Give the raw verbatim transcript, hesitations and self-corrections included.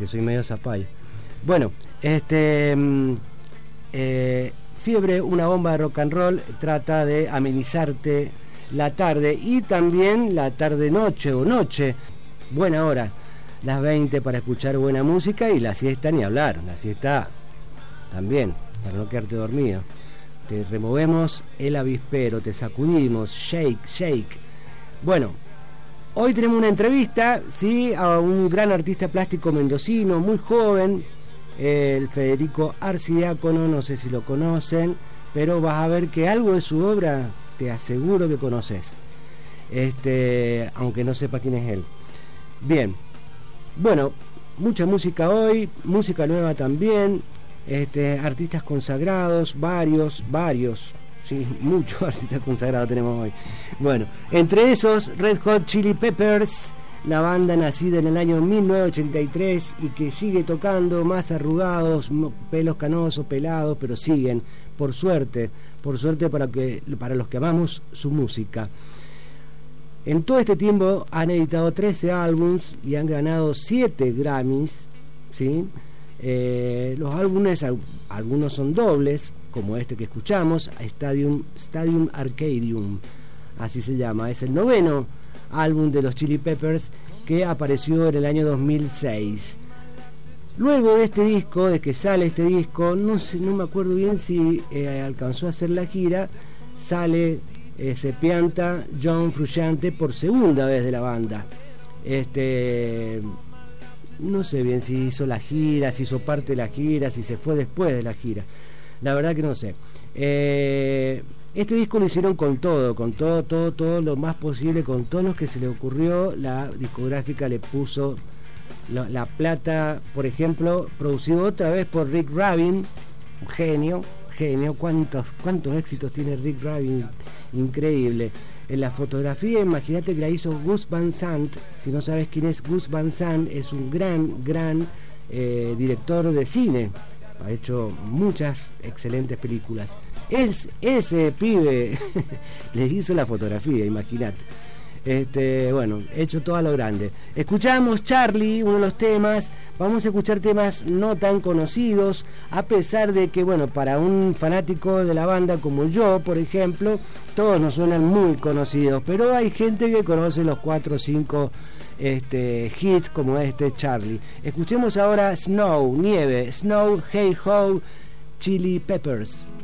porque soy medio zapallo. Bueno, este eh, Fiebre, una bomba de rock and roll, trata de amenizarte la tarde y también la tarde-noche o noche, buena hora, las veinte para escuchar buena música, y la siesta ni hablar, la siesta también, para no quedarte dormido. Te removemos el avispero, te sacudimos, shake, shake. Bueno, hoy tenemos una entrevista, sí, a un gran artista plástico mendocino, muy joven, el Federico Arcidiácono, no sé si lo conocen, pero vas a ver que algo de su obra te aseguro que conoces, este, aunque no sepa quién es él. Bien, bueno, mucha música hoy, música nueva también, este, artistas consagrados, varios, varios, sí, muchos artistas consagrados tenemos hoy. Bueno, entre esos, Red Hot Chili Peppers, la banda nacida en el año mil novecientos ochenta y tres y que sigue tocando, más arrugados, pelos canosos, pelados, pero siguen, por suerte, por suerte para, que, para los que amamos su música. En todo este tiempo han editado trece álbumes y han ganado siete Grammys, ¿sí? Eh, los álbumes, algunos son dobles, como este que escuchamos, Stadium, Stadium Arcadium, así se llama, es el noveno álbum de los Chili Peppers, que apareció en el año dos mil seis. Luego de este disco, de que sale este disco, no sé, no me acuerdo bien si eh, alcanzó a hacer la gira, sale, eh, se pianta John Frusciante por segunda vez de la banda. Este, no sé bien si hizo la gira, si hizo parte de la gira, si se fue después de la gira. La verdad que no sé. Eh, Este disco lo hicieron con todo, con todo, todo, todo lo más posible, con todo lo que se le ocurrió. La discográfica le puso la, la plata, por ejemplo, producido otra vez por Rick Rubin, un genio, genio, cuántos, cuántos éxitos tiene Rick Rubin, increíble. En la fotografía, imagínate que la hizo Gus Van Sant. Si no sabes quién es Gus Van Sant, es un gran, gran eh, director de cine, ha hecho muchas excelentes películas. Es, ese pibe le hizo la fotografía, imagínate. Este, bueno, hecho todo a lo grande. Escuchamos Charlie, uno de los temas. Vamos a escuchar temas no tan conocidos, a pesar de que, bueno, para un fanático de la banda como yo, por ejemplo, todos nos suenan muy conocidos, pero hay gente que conoce los cuatro o cinco este, hits como este Charlie. Escuchemos ahora Snow, nieve, Snow, Hey Ho, Chili Peppers.